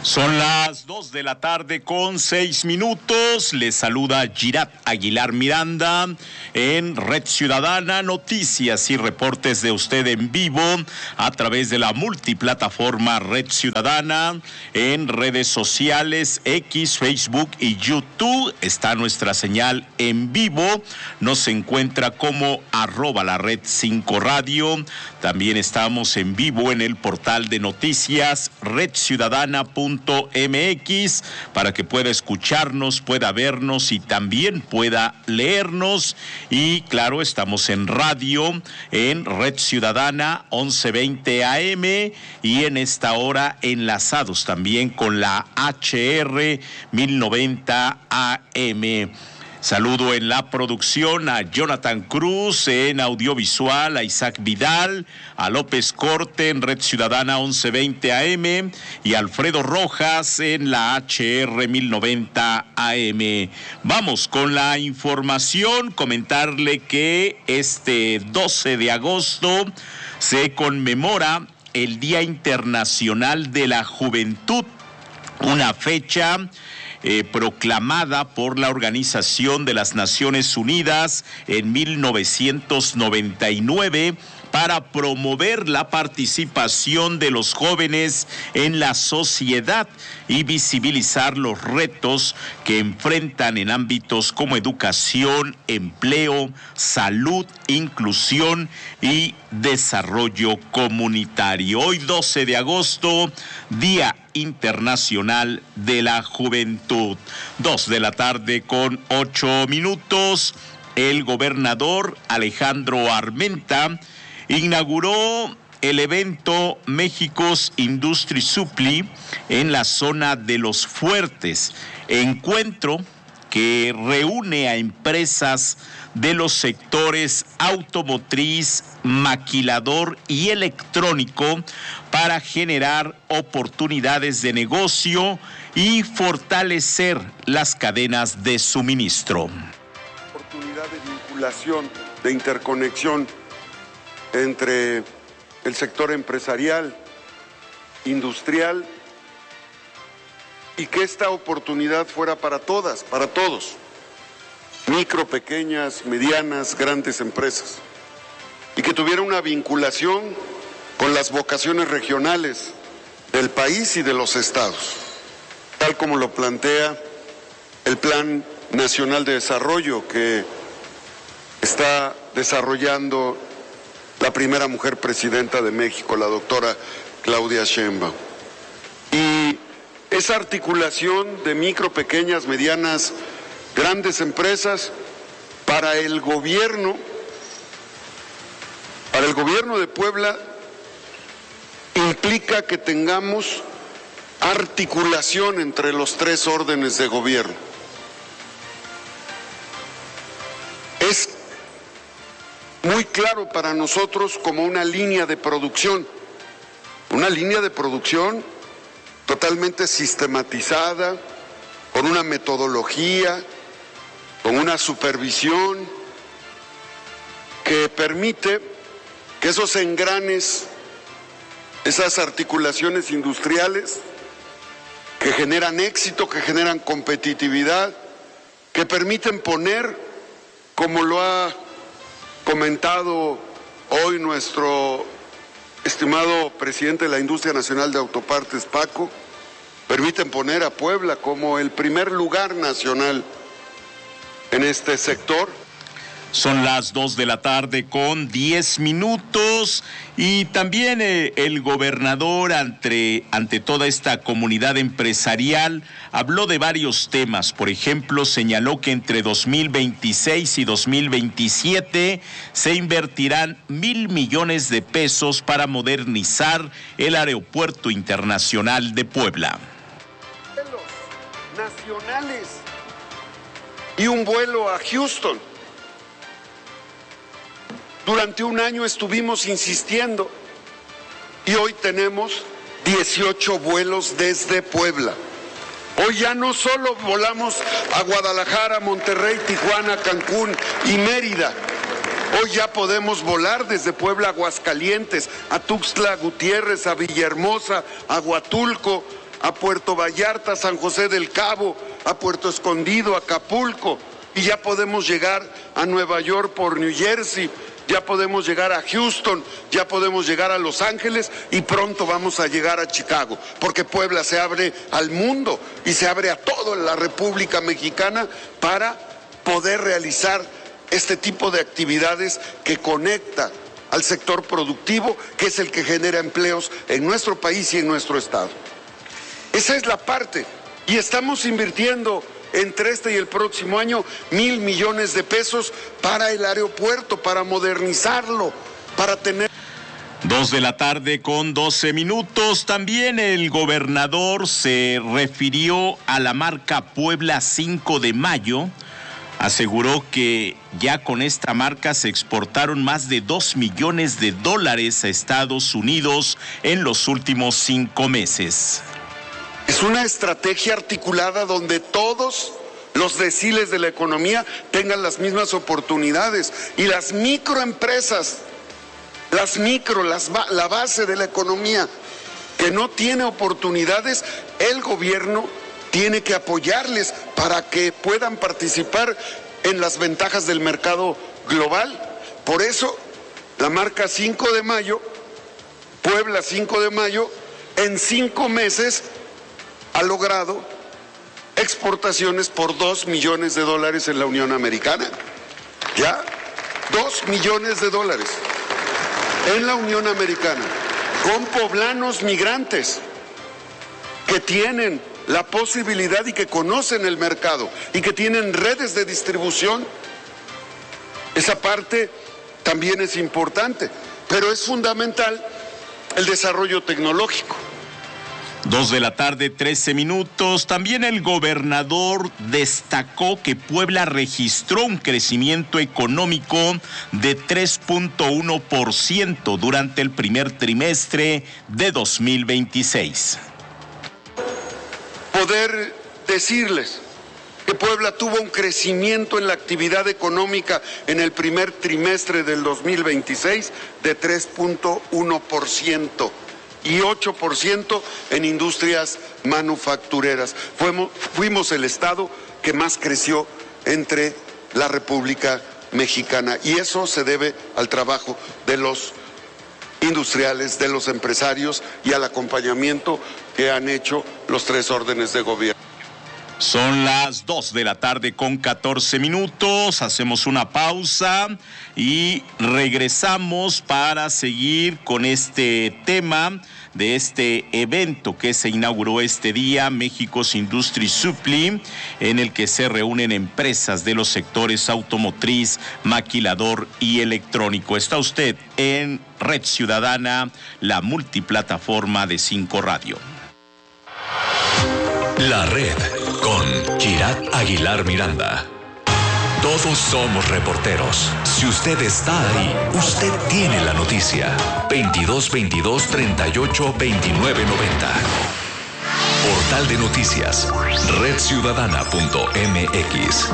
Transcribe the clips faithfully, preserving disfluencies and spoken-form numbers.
Son las dos de la tarde con seis minutos. Les saluda Girat Aguilar Miranda en Red Ciudadana, noticias y reportes de usted en vivo a través de la multiplataforma Red Ciudadana en redes sociales, X, Facebook y YouTube. Está nuestra señal en vivo. Nos encuentra como arroba la red cinco radio. También estamos en vivo en el portal de noticias red ciudadana punto m x para que pueda escucharnos, pueda vernos y también pueda leernos. Y claro, estamos en radio en Red Ciudadana once veinte A M y en esta hora enlazados también con la H R mil noventa A M. Saludo en la producción a Jonathan Cruz, en audiovisual a Isaac Vidal, a López Corte en Red Ciudadana once veinte A M y a Alfredo Rojas en la H R mil noventa A M. Vamos con la información, comentarle que este doce de agosto se conmemora el Día Internacional de la Juventud, una fecha Eh, proclamada por la Organización de las Naciones Unidas en mil novecientos noventa y nueve para promover la participación de los jóvenes en la sociedad y visibilizar los retos que enfrentan en ámbitos como educación, empleo, salud, inclusión y desarrollo comunitario. Hoy doce de agosto, Día Internacional de la Juventud. Dos de la tarde con ocho minutos. El gobernador Alejandro Armenta inauguró el evento México's Industry Supply en la zona de Los Fuertes, encuentro que reúne a empresas de los sectores automotriz, maquilador y electrónico para generar oportunidades de negocio y fortalecer las cadenas de suministro. Oportunidad de vinculación, de interconexión entre el sector empresarial, industrial, y que esta oportunidad fuera para todas, para todos, micro, pequeñas, medianas, grandes empresas, y que tuviera una vinculación con las vocaciones regionales del país y de los estados, tal como lo plantea el Plan Nacional de Desarrollo que está desarrollando la primera mujer presidenta de México, la doctora Claudia Sheinbaum. Y esa articulación de micro, pequeñas, medianas, grandes empresas para el gobierno, para el gobierno de Puebla, implica que tengamos articulación entre los tres órdenes de gobierno. Es muy claro para nosotros como una línea de producción, una línea de producción totalmente sistematizada, con una metodología, con una supervisión que permite que esos engranes, esas articulaciones industriales que generan éxito, que generan competitividad, que permiten poner, como lo ha comentado hoy nuestro estimado presidente de la Industria Nacional de Autopartes, Paco, permiten poner a Puebla como el primer lugar nacional en este sector. Son las dos de la tarde con diez minutos y también eh, el gobernador ante, ante toda esta comunidad empresarial habló de varios temas. Por ejemplo, señaló que entre dos mil veintiséis y dos mil veintisiete se invertirán mil millones de pesos para modernizar el Aeropuerto Internacional de Puebla. Nacionales y un vuelo a Houston. Durante un año estuvimos insistiendo y hoy tenemos dieciocho vuelos desde Puebla. Hoy ya no solo volamos a Guadalajara, Monterrey, Tijuana, Cancún y Mérida. Hoy ya podemos volar desde Puebla a Aguascalientes, a Tuxtla Gutiérrez, a Villahermosa, a Huatulco, a Puerto Vallarta, a San José del Cabo, a Puerto Escondido, a Acapulco, y ya podemos llegar a Nueva York por New Jersey, ya podemos llegar a Houston, ya podemos llegar a Los Ángeles y pronto vamos a llegar a Chicago, porque Puebla se abre al mundo y se abre a toda la República Mexicana para poder realizar este tipo de actividades que conecta al sector productivo, que es el que genera empleos en nuestro país y en nuestro estado. Esa es la parte, y estamos invirtiendo entre este y el próximo año mil millones de pesos para el aeropuerto, para modernizarlo, para tener... Dos de la tarde con doce minutos. También el gobernador se refirió a la marca Puebla cinco de mayo. Aseguró que ya con esta marca se exportaron más de dos millones de dólares a Estados Unidos en los últimos cinco meses. Es una estrategia articulada donde todos los deciles de la economía tengan las mismas oportunidades, y las microempresas, las micro, las, la base de la economía que no tiene oportunidades, el gobierno tiene que apoyarles para que puedan participar en las ventajas del mercado global. Por eso, la marca cinco de mayo, Puebla cinco de mayo, en cinco meses ha logrado exportaciones por dos millones de dólares en la Unión Americana. Ya, dos millones de dólares en la Unión Americana, con poblanos migrantes que tienen la posibilidad y que conocen el mercado y que tienen redes de distribución. Esa parte también es importante, pero es fundamental el desarrollo tecnológico. Dos de la tarde, trece minutos. También el gobernador destacó que Puebla registró un crecimiento económico de tres punto uno por ciento durante el primer trimestre de dos mil veintiséis. Poder decirles que Puebla tuvo un crecimiento en la actividad económica en el primer trimestre del dos mil veintiséis de tres punto uno por ciento. Y ocho por ciento en industrias manufactureras. Fuimos, fuimos el estado que más creció entre la República Mexicana, y eso se debe al trabajo de los industriales, de los empresarios y al acompañamiento que han hecho los tres órdenes de gobierno. Son las dos de la tarde con catorce minutos, hacemos una pausa y regresamos para seguir con este tema de este evento que se inauguró este día, México's Industry Supply, en el que se reúnen empresas de los sectores automotriz, maquilador y electrónico. Está usted en Red Ciudadana, la multiplataforma de Cinco Radio. La Red con Girat Aguilar Miranda. Todos somos reporteros. Si usted está ahí, usted tiene la noticia. veintidós veintidós treinta y ocho veintinueve noventa. Portal de noticias, red ciudadana punto m x.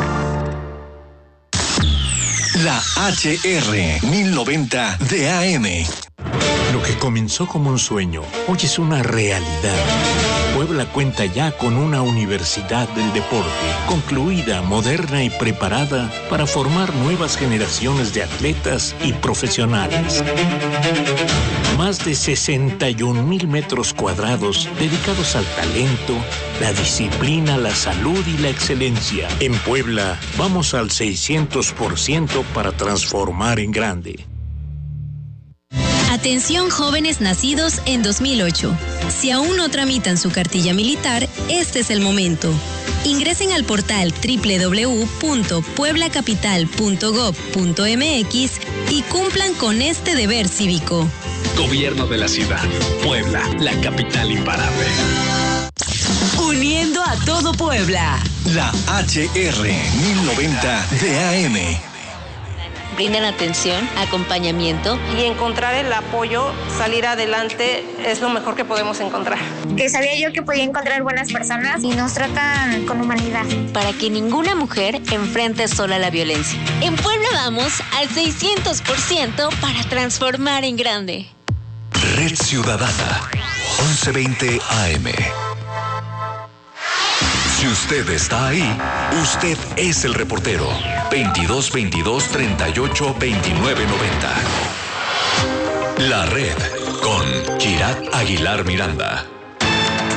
La H R mil noventa de A M. Lo que comenzó como un sueño, hoy es una realidad. Puebla cuenta ya con una universidad del deporte, concluida, moderna y preparada para formar nuevas generaciones de atletas y profesionales. Más de sesenta y un mil metros cuadrados dedicados al talento, la disciplina, la salud y la excelencia. En Puebla, vamos al seiscientos por ciento para transformar en grande. Atención jóvenes nacidos en dos mil ocho. Si aún no tramitan su cartilla militar, este es el momento. Ingresen al portal doble u doble u doble u punto puebla capital punto gob punto m x y cumplan con este deber cívico. Gobierno de la Ciudad. Puebla, la capital imparable. Uniendo a todo Puebla. La H R mil noventa de A M. Brindan atención, acompañamiento. Y encontrar el apoyo, salir adelante, es lo mejor que podemos encontrar. Que sabía yo que podía encontrar buenas personas y nos tratan con humanidad. Para que ninguna mujer enfrente sola la violencia. En Puebla vamos al seiscientos por ciento para transformar en grande. Red Ciudadana, once veinte A M. Si usted está ahí, usted es el reportero. veintidós veintidós treinta y ocho veintinueve noventa. La red con Kirat Aguilar Miranda.